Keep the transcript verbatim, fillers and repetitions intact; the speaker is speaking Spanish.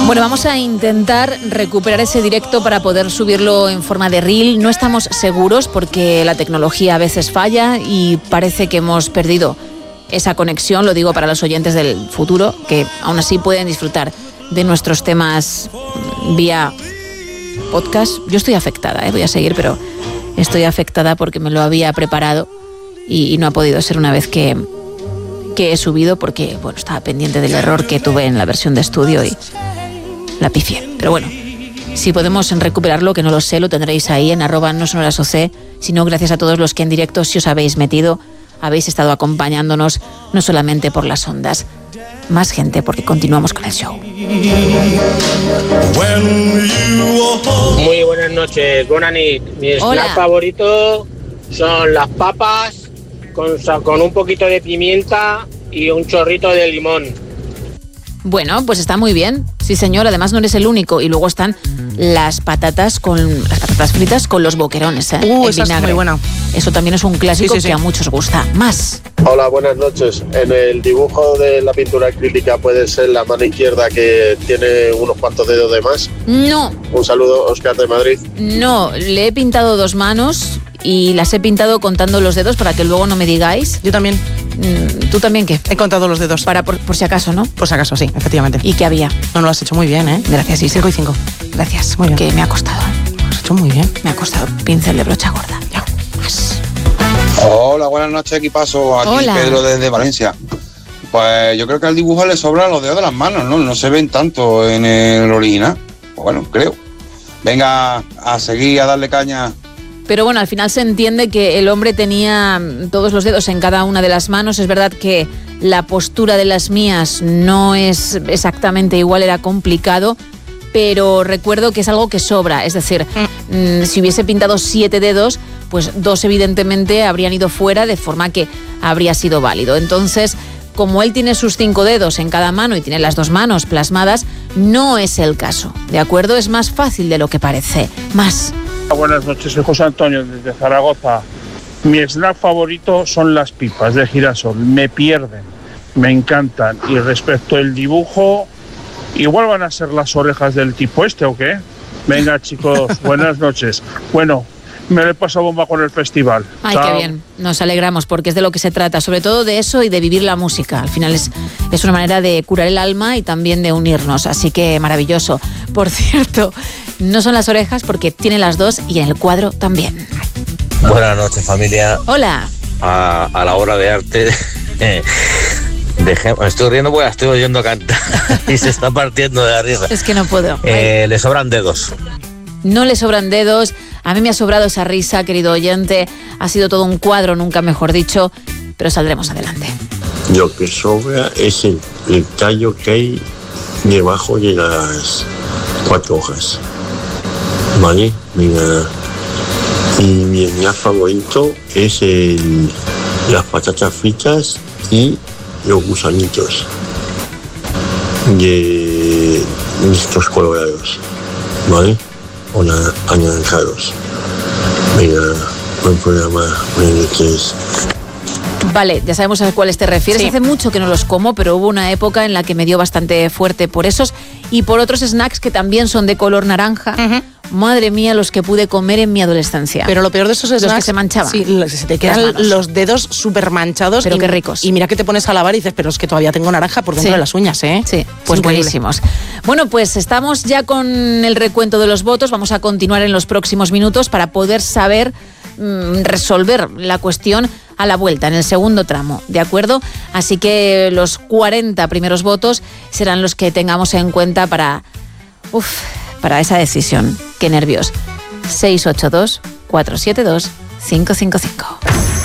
Bueno, vamos a intentar recuperar ese directo para poder subirlo en forma de reel. No estamos seguros porque la tecnología a veces falla y parece que hemos perdido esa conexión, lo digo para los oyentes del futuro, que aún así pueden disfrutar de nuestros temas vía podcast. Yo estoy afectada, ¿eh? Voy a seguir, pero estoy afectada porque me lo había preparado y, y no ha podido ser una vez que, que he subido porque, bueno, estaba pendiente del error que tuve en la versión de estudio y la pifié. Pero bueno, si podemos recuperarlo, que no lo sé, lo tendréis ahí en arroba no sonoras oc. Si no, gracias a todos los que en directo, si os habéis metido, habéis estado acompañándonos, no solamente por las ondas. Más gente, porque continuamos con el show. Muy buenas noches, buenas noches. Mi snack favorito son las papas con, con un poquito de pimienta y un chorrito de limón. Bueno, pues está muy bien. Sí, señor, además no eres el único. Y luego están las patatas con las patatas fritas con los boquerones, ¿eh? Uh, esa es muy buena. Eso también es un clásico sí, sí, sí. que a muchos gusta. Más. Hola, buenas noches. En el dibujo de la pintura acrílica puede ser la mano izquierda que tiene unos cuantos dedos de más. No. Un saludo, Óscar de Madrid. No, le he pintado dos manos y las he pintado contando los dedos para que luego no me digáis. Yo también. ¿Tú también qué? He contado los dedos. Para por, por si acaso, ¿no? Por si acaso, sí, efectivamente. ¿Y qué había? No, lo has hecho muy bien, ¿eh? Gracias, sí. Cinco y cinco. Gracias. Muy bien. Que me ha costado. Lo has hecho muy bien. Me ha costado. Pincel de brocha gorda. Ya. Más. Hola, buenas noches, equipazo. Aquí Hola. Pedro desde Valencia. Pues yo creo que al dibujo le sobran los dedos de las manos, ¿no? No se ven tanto en el original. Pues bueno, creo. Venga, a seguir, a darle caña. Pero bueno, al final se entiende que el hombre tenía todos los dedos en cada una de las manos. Es verdad que la postura de las mías no es exactamente igual, era complicado, pero recuerdo que es algo que sobra. Es decir, mm. si hubiese pintado siete dedos, pues dos evidentemente habrían ido fuera, de forma que habría sido válido. Entonces, como él tiene sus cinco dedos en cada mano y tiene las dos manos plasmadas, no es el caso, ¿de acuerdo? Es más fácil de lo que parece. Más. Buenas noches, soy José Antonio desde Zaragoza. Mi snack favorito son las pipas de girasol, me pierden, me encantan. Y respecto al dibujo, igual van a ser las orejas del tipo este, ¿o qué? Venga, chicos, buenas noches. Bueno, me lo he pasado bomba con el festival. Ay, Chao. qué bien, nos alegramos porque es de lo que se trata, sobre todo de eso y de vivir la música. Al final es, es una manera de curar el alma y también de unirnos, así que maravilloso. Por cierto, no son las orejas porque tiene las dos y en el cuadro también. Buenas noches, familia. Hola. A, a la hora de arte, dejé, me estoy riendo porque la estoy oyendo cantar y se está partiendo de la risa. Es que no puedo. Eh, le sobran dedos. No le sobran dedos. A mí me ha sobrado esa risa, querido oyente. Ha sido todo un cuadro, nunca mejor dicho, pero saldremos adelante. Lo que sobra es el, el tallo que hay debajo de las cuatro hojas. ¿Vale? Mira. Y mi snack favorito es el, las patatas fritas y los gusanitos de estos colorados. ¿Vale? O na- anaranjados. Venga, buen programa, buenas noches. Vale, ya sabemos a cuáles te refieres. Sí. Hace mucho que no los como, pero hubo una época en la que me dio bastante fuerte por esos y por otros snacks que también son de color naranja. Uh-huh. Madre mía, los que pude comer en mi adolescencia. Pero lo peor de esos los snacks, que se manchaban. Sí, se te quedan los dedos súper manchados. Pero y, qué ricos. Y mira que te pones a lavar y dices, pero es que todavía tengo naranja por dentro Sí. de las uñas, ¿eh? Sí, pues increíble. buenísimos. Bueno, pues estamos ya con el recuento de los votos. Vamos a continuar en los próximos minutos para poder saber mmm, resolver la cuestión a la vuelta, en el segundo tramo, ¿de acuerdo? Así que los cuarenta primeros votos serán los que tengamos en cuenta para, uf, para esa decisión. Qué nervios. seis ocho dos, cuatro siete dos, cinco cinco cinco.